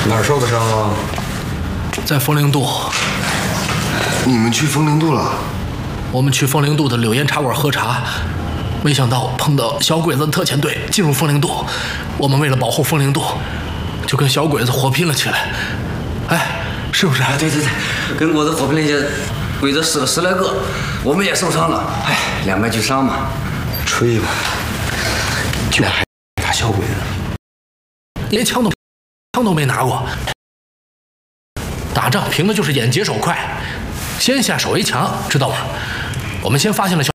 哪儿受的伤啊？ 在风陵渡。 你们去风陵渡了？ 我们去风陵渡的柳烟茶馆喝茶，没想到碰到小鬼子的特遣队进入风陵渡。我们为了保护风陵渡，就跟小鬼子火拼了起来。哎，是不是？ 对，跟鬼子火拼了一些，鬼子死了10来个，我们也受伤了。哎，两败俱伤嘛。 吹吧，就还打小鬼子， 连枪都没拿过。打仗凭的就是眼疾手快，先下手为强，知道吗？我们先发现了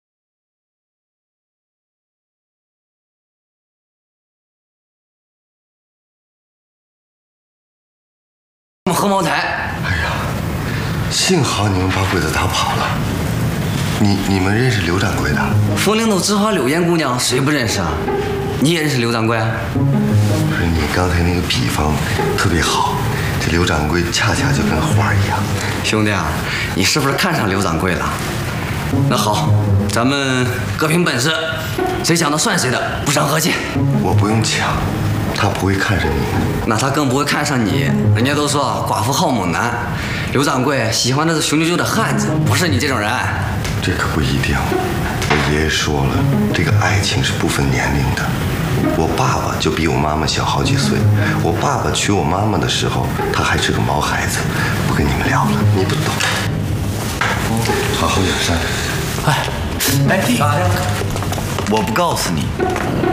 喝茅台。 哎呀，幸好你们把鬼子打跑了。你们认识刘掌柜的？ 风陵渡知花柳烟姑娘谁不认识啊？你也认识刘掌柜啊？ 不是，你刚才那个比方特别好，这刘掌柜恰恰就跟花一样。 兄弟啊，你是不是看上刘掌柜了？那好，咱们各凭本事，谁抢的算谁的，不伤和气。 我不用抢，他不会看上你。 那他更不会看上你。人家都说寡妇好猛男，刘掌柜喜欢的是雄赳赳的汉子，不是你这种人。 这可不一定。我爷爷说了，这个爱情是不分年龄的。我爸爸就比我妈妈小好几岁。我爸爸娶我妈妈的时候，他还是个毛孩子。不跟你们聊了，你不懂。好好养伤。 哎，弟， 我不告诉你，